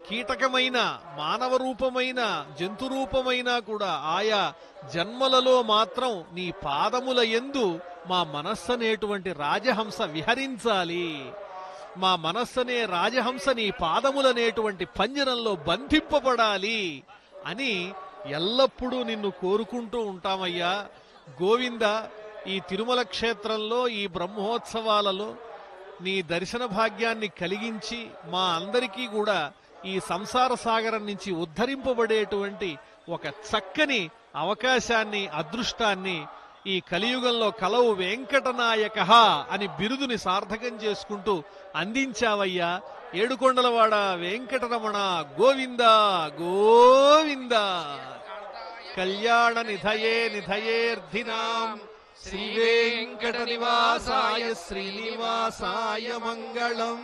కీటకమైన, మానవ రూపమైన, జంతు రూపమైనా కూడా ఆయా జన్మలలో మాత్రం నీ పాదముల యందు మా మనస్సనేటువంటి రాజహంస విహరించాలి. మా మనస్సనే రాజహంస నీ పాదములనేటువంటి పంజరంలో బంధింపబడాలి అని ఎల్లప్పుడూ నిన్ను కోరుకుంటూ ఉంటామయ్యా. గోవింద, ఈ తిరుమల క్షేత్రంలో ఈ బ్రహ్మోత్సవాలలో నీ దర్శన భాగ్యాన్ని కలిగించి మా అందరికీ కూడా ఈ సంసార సాగరం నుంచి ఉద్ధరింపబడేటువంటి ఒక చక్కని అవకాశాన్ని, అదృష్టాన్ని ఈ కలియుగంలో కలవు వెంకటనాయక అని బిరుదుని సార్థకం చేసుకుంటూ అందించావయ్యా. ఏడుకొండలవాడ వెంకటరమణ గోవింద గోవింద. కళ్యాణ నిధయే నిధయేర్ధినాం శ్రీ వెంకట నివాసాయ శ్రీనివాసాయ మంగళం.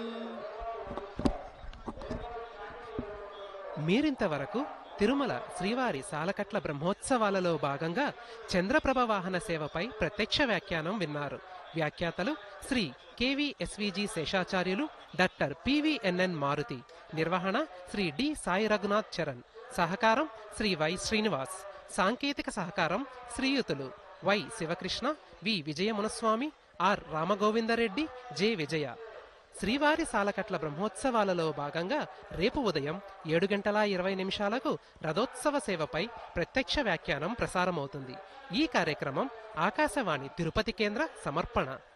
మీరింతవరకు తిరుమల శ్రీవారి సాలకట్ల బ్రహ్మోత్సవాలలో భాగంగా చంద్రప్రభ వాహన సేవపై ప్రత్యక్ష వ్యాఖ్యానం విన్నారు. వ్యాఖ్యాతలు Shri KVSVG Seshacharyulu, doctor PVNN Maruti. నిర్వహణ శ్రీ డి సాయి రఘునాథ్ చరణ్. సహకారం శ్రీ వై శ్రీనివాస్. సాంకేతిక సహకారం శ్రీయుతులు why Sivakrishna, we Vijayamunaswamy, are Rama Govinda Reddy, J విజయ. శ్రీవారి సాలకట్ల బ్రహ్మోత్సవాలలో భాగంగా రేపు ఉదయం 7:20 రథోత్సవ సేవపై ప్రత్యక్ష వ్యాఖ్యానం ప్రసారమవుతుంది. ఈ కార్యక్రమం ఆకాశవాణి తిరుపతి కేంద్ర సమర్పణ.